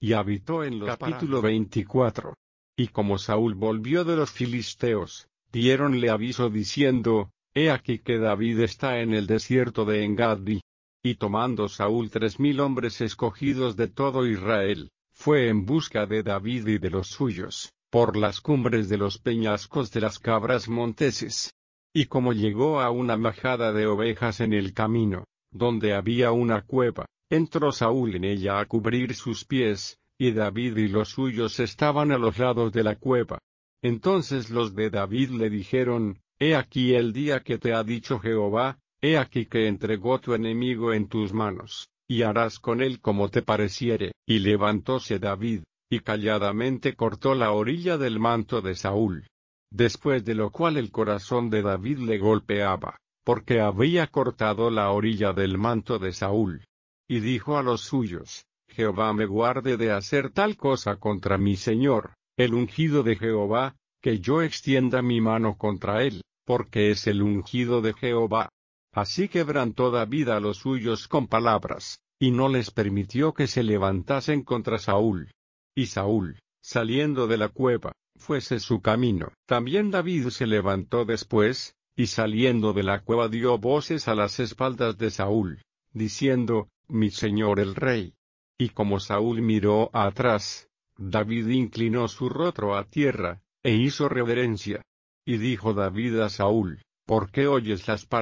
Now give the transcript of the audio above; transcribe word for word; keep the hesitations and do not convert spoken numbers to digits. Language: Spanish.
y habitó en los capítulo veinticuatro. Y como Saúl volvió de los filisteos, diéronle aviso diciendo, he aquí que David está en el desierto de En-Gadi. Y tomando Saúl tres mil hombres escogidos de todo Israel, fue en busca de David y de los suyos, por las cumbres de los peñascos de las cabras monteses. Y como llegó a una majada de ovejas en el camino, donde había una cueva, entró Saúl en ella a cubrir sus pies, y David y los suyos estaban a los lados de la cueva. Entonces los de David le dijeron, he aquí el día que te ha dicho Jehová, he aquí que entregó tu enemigo en tus manos, y harás con él como te pareciere. Y levantóse David, y calladamente cortó la orilla del manto de Saúl. Después de lo cual el corazón de David le golpeaba, porque había cortado la orilla del manto de Saúl. Y dijo a los suyos, Jehová me guarde de hacer tal cosa contra mi señor, el ungido de Jehová, que yo extienda mi mano contra él, porque es el ungido de Jehová. Así quebrantó David a los suyos con palabras, y no les permitió que se levantasen contra Saúl. Y Saúl, saliendo de la cueva, fuese su camino. También David se levantó después, y saliendo de la cueva dio voces a las espaldas de Saúl, diciendo, mi señor el rey. Y como Saúl miró atrás, David inclinó su rostro a tierra, e hizo reverencia. Y dijo David a Saúl, ¿por qué oyes las palabras